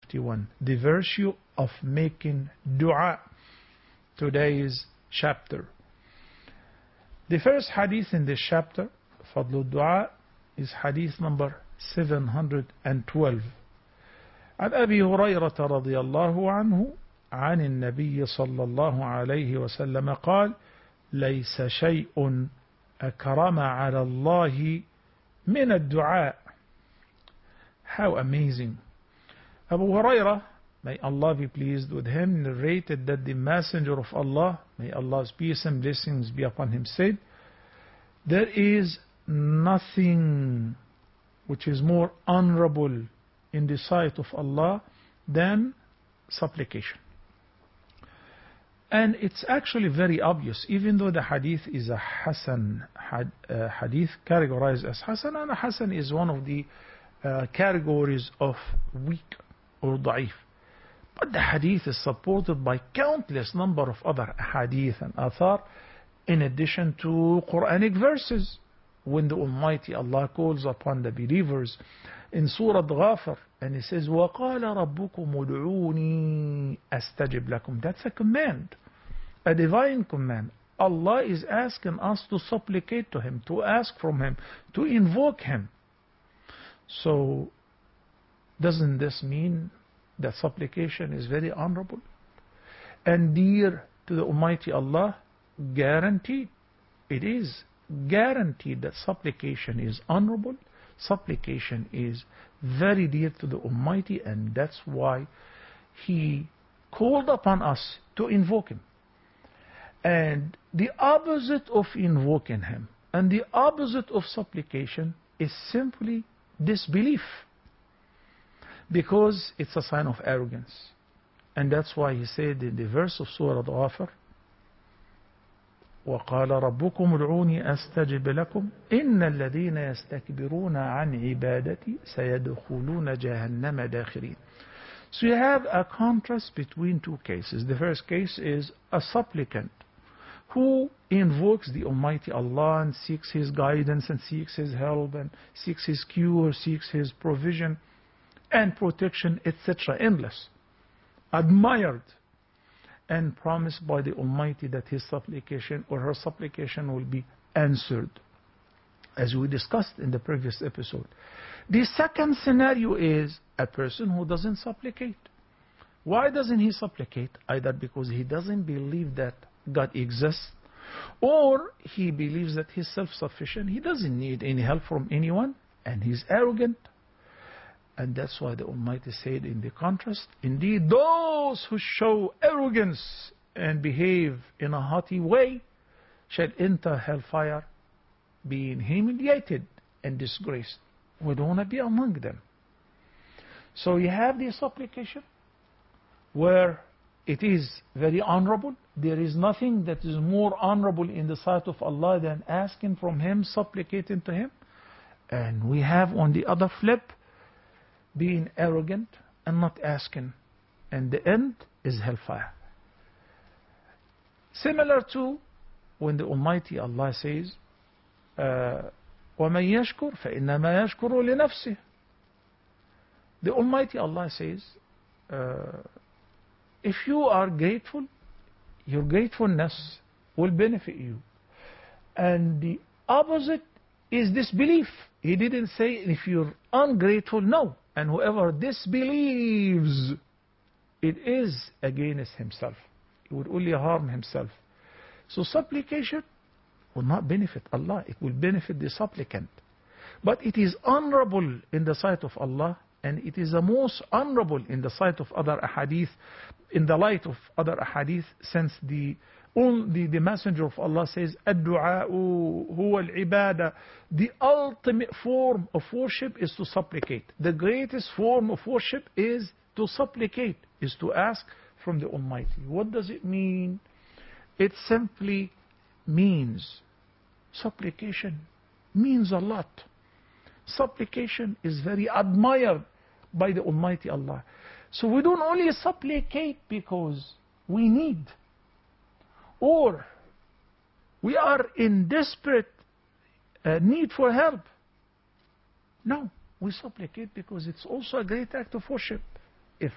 51. The virtue of making dua. Today's chapter. The first hadith in this chapter, Fadlu Dua, is hadith number 712. عن أبي هريرة رضي الله عنه عن النبي صلى الله عليه وسلم قال: ليس شيء أكرم على الله من الدعاء. How amazing. Abu Hurairah, may Allah be pleased with him, narrated that the Messenger of Allah, may Allah's peace and blessings be upon him, said, there is nothing which is more honorable in the sight of Allah than supplication. And it's actually very obvious, even though the hadith is a Hasan hadith, categorized as Hasan, and a Hasan is one of the categories of weak or da'if. But the hadith is supported by countless number of other hadith and athar, in addition to Quranic verses. When the Almighty Allah calls upon the believers in Surah Ghafir, and He says, وَقَالَ رَبُّكُمُ ادْعُونِي أَسْتَجِبْ لَكُمْ. That's a command, a divine command. Allah is asking us to supplicate to Him, to ask from Him, to invoke Him. So, doesn't this mean that supplication is very honorable and dear to the Almighty Allah? Guaranteed. It is guaranteed that supplication is honorable. Supplication is very dear to the Almighty, and that's why He called upon us to invoke Him. And the opposite of invoking Him and the opposite of supplication is simply disbelief, because it's a sign of arrogance. And that's why He said in the verse of Surah Ghafir, وَقَالَ رَبُّكُمُ ادْعُونِي أَسْتَجِبْ لَكُمْ إِنَّ الَّذِينَ يَسْتَكْبِرُونَ عَنْ عِبَادَتِي سَيَدْخُلُونَ جَهَنَّمَ دَاخِرِينَ. So you have a contrast between two cases. The first case is a supplicant who invokes the Almighty Allah and seeks His guidance and seeks His help and seeks His cure, seeks His provision and protection, etc. endless, admired and promised by the Almighty that his supplication or her supplication will be answered, as we discussed in the previous episode. The second scenario is a person who doesn't supplicate. Why doesn't he supplicate? Either because he doesn't believe that God exists, or he believes that he's self-sufficient, he doesn't need any help from anyone, and he's arrogant. And that's why the Almighty said in the contrast, indeed those who show arrogance and behave in a haughty way shall enter hellfire, being humiliated and disgraced. We don't want to be among them. So you have the supplication where it is very honorable. There is nothing that is more honorable in the sight of Allah than asking from Him, supplicating to Him. And we have on the other flip, being arrogant and not asking, and the end is hellfire. Similar to when the Almighty Allah says, وَمَنْ يَشْكُرْ فَإِنَّمَا يَشْكُرُ لِنَفْسِهِ. The Almighty Allah says, if you are grateful, your gratefulness will benefit you. And the opposite is disbelief. He didn't say if you're ungrateful, no. And whoever disbelieves, it is against himself. It would only harm himself. So supplication will not benefit Allah. It will benefit the supplicant. But it is honorable in the sight of Allah, and it is the most honorable in the sight of other ahadith, in the light of other ahadith, since the Messenger of Allah says, الدعاء هو العبادة. The ultimate form of worship is to supplicate. The greatest form of worship is to supplicate, is to ask from the Almighty. What does it mean? It simply means, supplication means a lot. Supplication is very admired by the Almighty Allah. So we don't only supplicate because we need, or we are in desperate need for help. No, we supplicate because it's also a great act of worship.